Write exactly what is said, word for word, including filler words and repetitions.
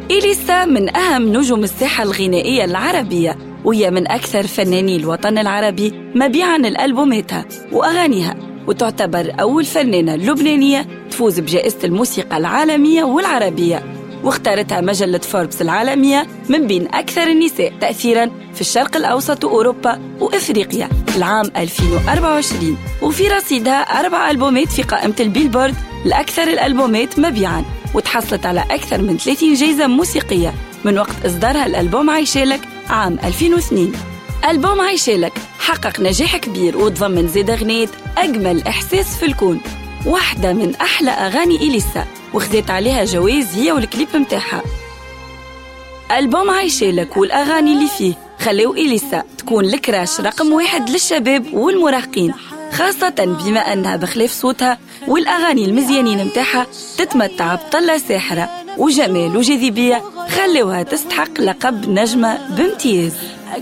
إليسا من أهم نجوم الساحة الغنائية العربية، وهي من أكثر فناني الوطن العربي مبيعاً لألبوماتها وأغانيها، وتعتبر أول فنانة لبنانية تفوز بجائزة الموسيقى العالمية والعربية، واختارتها مجلة فوربس العالمية من بين أكثر النساء تأثيراً في الشرق الأوسط وأوروبا وإفريقيا العام ألفين وأربعة وعشرين. وفي رصيدها أربع ألبومات في قائمة البيلبورد لأكثر الألبومات مبيعاً، وتحصلت على أكثر من ثلاثين جائزة موسيقية من وقت إصدارها الألبوم عايشالك عام ألفين واثنين. ألبوم عايشالك حقق نجاح كبير وتضمن زيادة أغنية أجمل إحساس في الكون، واحدة من أحلى أغاني إليسا، وخذت عليها جوائز هي والكليب متاعها. ألبوم عايشالك والأغاني اللي فيه خلوا إليسا تكون الكراش رقم واحد للشباب والمراهقين، خاصة بما أنها بخلاف صوتها والأغاني المزيانين متاعها تتمتع بطلة ساحرة وجمال وجاذبية خلوها تستحق لقب نجمة بامتياز.